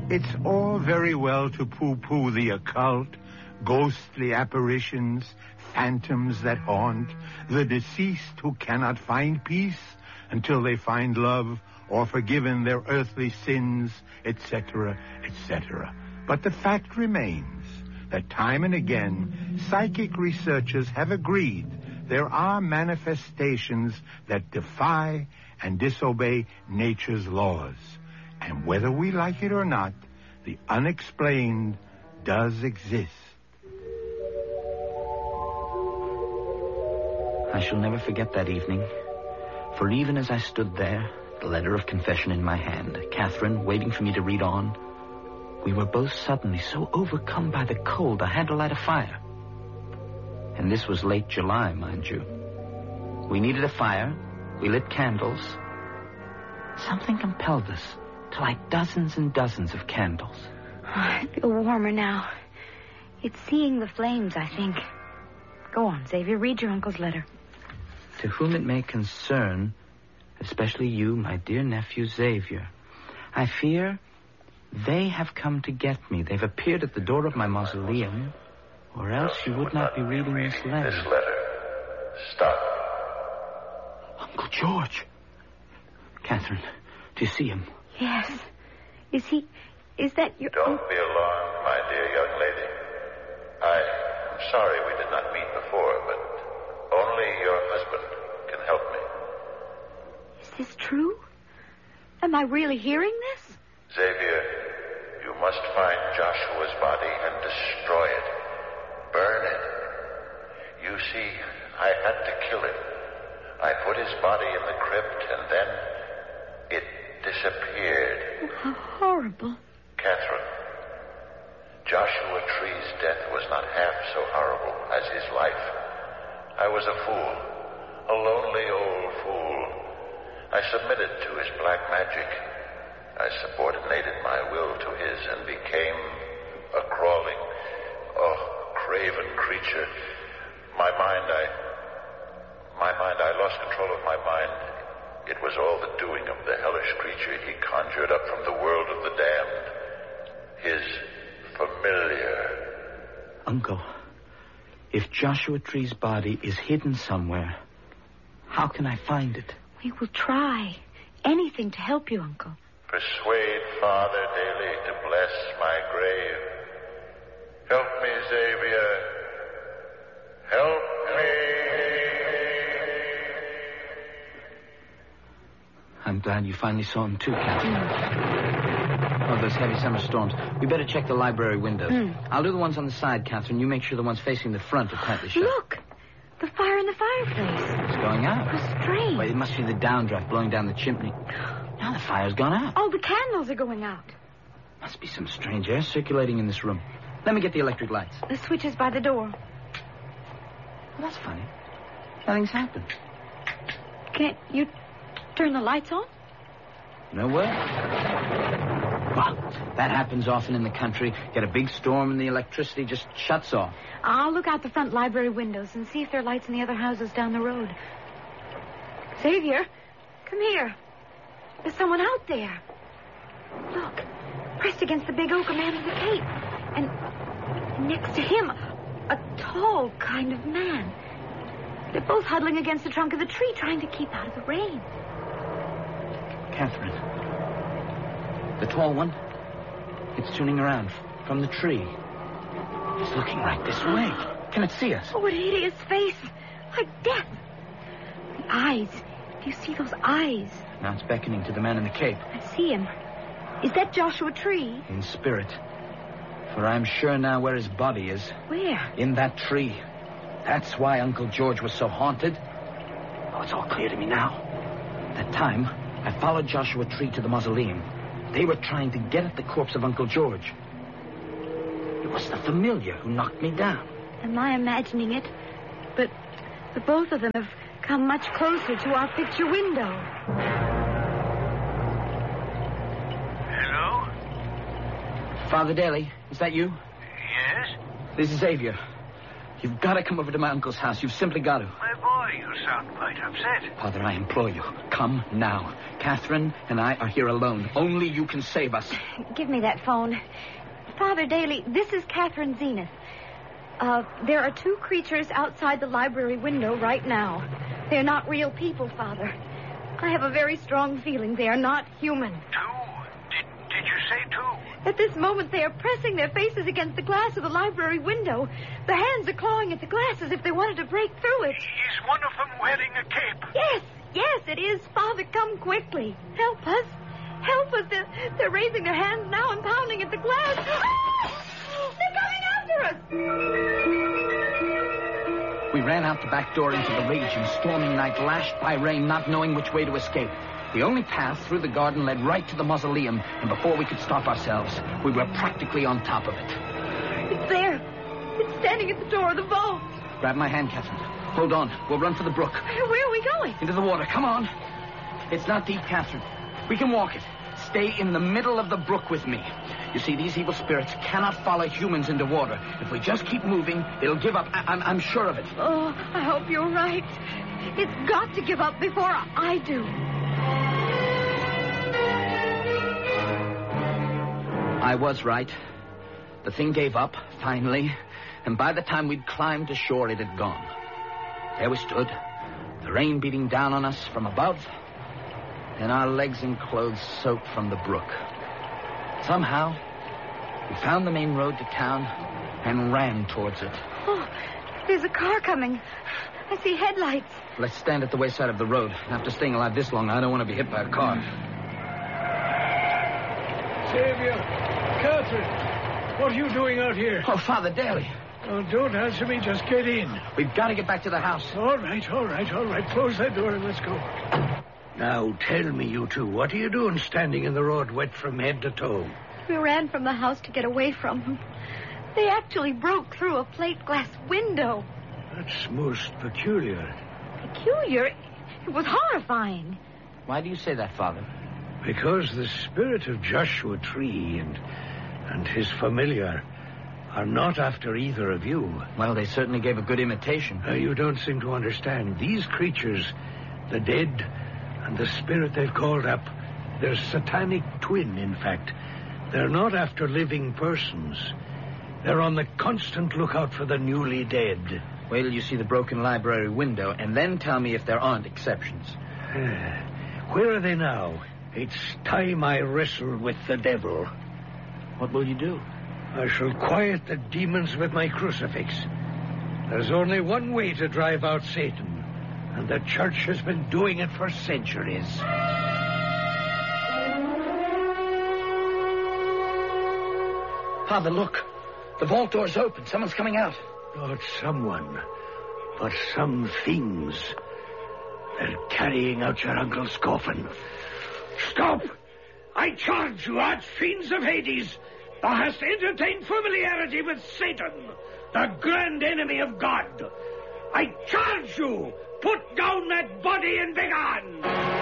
It's all very well to pooh-pooh the occult, ghostly apparitions, phantoms that haunt, the deceased who cannot find peace until they find love or forgiven their earthly sins, etc., etc. But the fact remains that time and again, psychic researchers have agreed there are manifestations that defy and disobey nature's laws. And whether we like it or not, the unexplained does exist. I shall never forget that evening. For even as I stood there, the letter of confession in my hand, Catherine waiting for me to read on, we were both suddenly so overcome by the cold I had to light a fire. And this was late July, mind you. We needed a fire. We lit candles. Something compelled us to light dozens and dozens of candles. Oh, I feel warmer now. It's seeing the flames, I think. Go on, Xavier. Read your uncle's letter. To whom it may concern, especially you, my dear nephew Xavier, I fear they have come to get me. They've appeared at the door of my mausoleum, or else you would not be reading this letter. This letter. Stop. Uncle George. Catherine, do you see him? Yes. Is that your... Don't be alarmed, my dear young lady. I'm sorry we did not meet before, but only your husband can help me. Is this true? Am I really hearing this? Xavier, you must find Joshua's body and destroy it. Burn it. You see, I had to kill him. I put his body in the crypt, and then it disappeared. Oh, how horrible. Catherine, Joshua Tree's death was not half so horrible as his life. I was a fool, a lonely old fool. I submitted to his black magic. I subordinated my will to his and became a crawling, craven creature. I lost control of my mind. It was all the doing of the hellish creature he conjured up from the world of the damned. His familiar. Uncle, if Joshua Tree's body is hidden somewhere, how can I find it? We will try. Anything to help you, Uncle. Persuade Father daily to bless my grave. Help me, Xavier. Help me. I'm glad you finally saw him too, Catherine. Oh, those heavy summer storms. We better check the library windows. I'll do the ones on the side, Catherine. You make sure the ones facing the front are tightly shut. Look! The fire in the fireplace. It's going out. How strange. Wait, it must be the downdraft blowing down the chimney. Now the fire's gone out. Oh, the candles are going out. Must be some strange air circulating in this room. Let me get the electric lights. The switch is by the door. Well, that's funny. Nothing's happened. Can't you turn the lights on? No way. Well, that happens often in the country. Get a big storm and the electricity just shuts off. I'll look out the front library windows and see if there are lights in the other houses down the road. Xavier, come here. There's someone out there. Look, pressed against the big oak, a man in a cape. And next to him, a tall kind of man. They're both huddling against the trunk of the tree, trying to keep out of the rain. Catherine. The tall one. It's turning around from the tree. It's looking right this way. Can it see us? Oh, what a hideous face. Like death. The eyes. Do you see those eyes? Now it's beckoning to the man in the cape. I see him. Is that Joshua Tree? In spirit. For I'm sure now where his body is. Where? In that tree. That's why Uncle George was so haunted. Oh, it's all clear to me now. That time, I followed Joshua Tree to the mausoleum. They were trying to get at the corpse of Uncle George. It was the familiar who knocked me down. Am I imagining it? But both of them have come much closer to our picture window. Hello? Father Daly, is that you? Yes? This is Xavier. You've got to come over to my uncle's house. You've simply got to. My boy, you sound quite upset. Father, I implore you, come now. Catherine and I are here alone. Only you can save us. Give me that phone. Father Daly, this is Catherine Zenith. There are 2 creatures outside the library window right now. They're not real people, Father. I have a very strong feeling they are not human. 2? Did you say 2? At this moment, they are pressing their faces against the glass of the library window. The hands are clawing at the glass as if they wanted to break through it. Is one of them wearing a cape? Yes, it is. Father, come quickly. Help us. Help us. They're raising their hands now and pounding at the glass. Ah! They're coming after us. We ran out the back door into the raging, storming night, lashed by rain, not knowing which way to escape. The only path through the garden led right to the mausoleum, and before we could stop ourselves, we were practically on top of it. It's there. It's standing at the door of the vault. Grab my hand, Catherine. Hold on. We'll run for the brook. Where are we going? Into the water. Come on. It's not deep, Catherine. We can walk it. Stay in the middle of the brook with me. You see, these evil spirits cannot follow humans into water. If we just keep moving, it'll give up. I'm sure of it. Oh, I hope you're right. It's got to give up before I do. I was right. The thing gave up, finally, and by the time we'd climbed to shore, it had gone. There we stood, the rain beating down on us from above, and our legs and clothes soaked from the brook. Somehow, we found the main road to town and ran towards it. Oh, there's a car coming. I see headlights. Let's stand at the wayside of the road. After staying alive this long, I don't want to be hit by a car. Xavier, Catherine, what are you doing out here? Oh, Father Daly. Oh, don't answer me, just get in. We've got to get back to the house. All right. Close that door and let's go. Now, tell me, you two, what are you doing standing in the road wet from head to toe? We ran from the house to get away from them. They actually broke through a plate glass window. That's most peculiar. Peculiar? It was horrifying. Why do you say that, Father? Because the spirit of Joshua Tree and his familiar are not after either of you. Well, they certainly gave a good imitation. You don't seem to understand. These creatures, the dead and the spirit they've called up, they're satanic twin, in fact. They're not after living persons. They're on the constant lookout for the newly dead. Wait till you see the broken library window, and then tell me if there aren't exceptions. Where are they now? It's time I wrestle with the devil. What will you do? I shall quiet the demons with my crucifix. There's only one way to drive out Satan, and the church has been doing it for centuries. Father, look. The vault door's open. Someone's coming out. Not someone, but some things. They're carrying out your uncle's coffin. Stop! I charge you, archfiends of Hades. Thou hast entertained familiarity with Satan, the grand enemy of God. I charge you, put down that body and begone!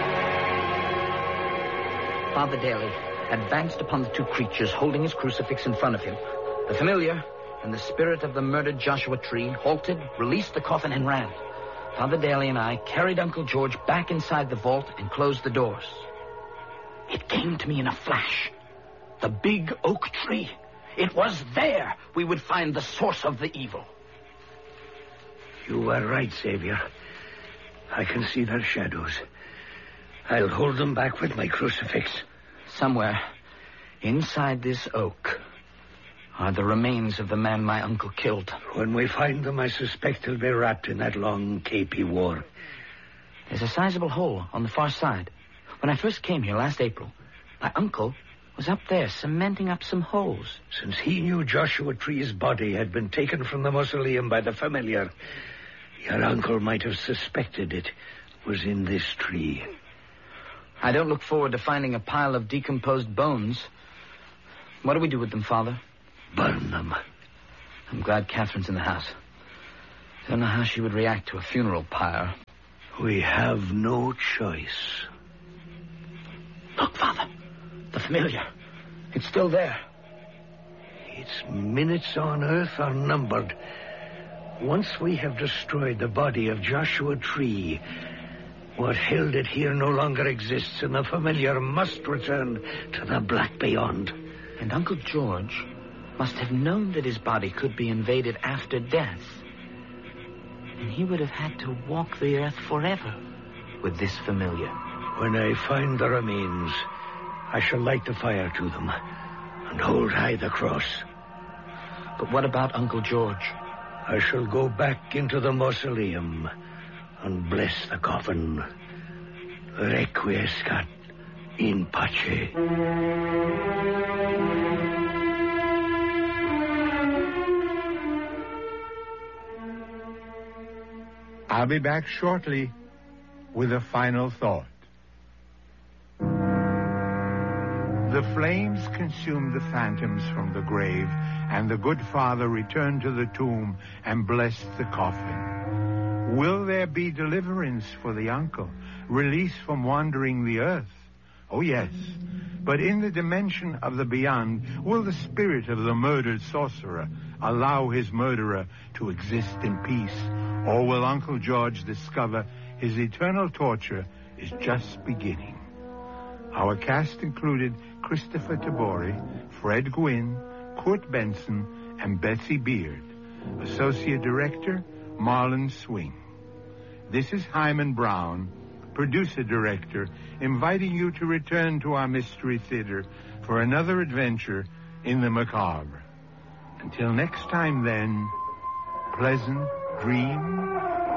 Father Daly advanced upon the two creatures, holding his crucifix in front of him. The familiar and the spirit of the murdered Joshua Tree halted, released the coffin, and ran. Father Daly and I carried Uncle George back inside the vault and closed the doors. It came to me in a flash. The big oak tree. It was there we would find the source of the evil. You were right, Xavier. I can see their shadows. I'll hold them back with my crucifix. Somewhere inside this oak are the remains of the man my uncle killed. When we find them, I suspect they'll be wrapped in that long cape he wore. There's a sizable hole on the far side. When I first came here last April, my uncle was up there cementing up some holes. Since he knew Joshua Tree's body had been taken from the mausoleum by the familiar, your uncle might have suspected it was in this tree. I don't look forward to finding a pile of decomposed bones. What do we do with them, Father? Burn them. I'm glad Catherine's in the house. Don't know how she would react to a funeral pyre. We have no choice. Look, Father. The familiar. It's still there. Its minutes on Earth are numbered. Once we have destroyed the body of Joshua Tree, what held it here no longer exists, and the familiar must return to the black beyond. And Uncle George must have known that his body could be invaded after death. And he would have had to walk the earth forever with this familiar. When I find the remains, I shall light the fire to them and hold high the cross. But what about Uncle George? I shall go back into the mausoleum and bless the coffin. Requiescat in pace. I'll be back shortly with a final thought. The flames consumed the phantoms from the grave, and the good father returned to the tomb and blessed the coffin. Will there be deliverance for the uncle, release from wandering the earth? Oh, yes. But in the dimension of the beyond, will the spirit of the murdered sorcerer allow his murderer to exist in peace? Or will Uncle George discover his eternal torture is just beginning? Our cast included Christopher Tabori, Fred Gwynn, Kurt Benson, and Betsy Beard. Associate Director, Marlon Swing. This is Hyman Brown, Producer-Director, inviting you to return to our Mystery Theater for another adventure in the macabre. Until next time, then, pleasant dreams.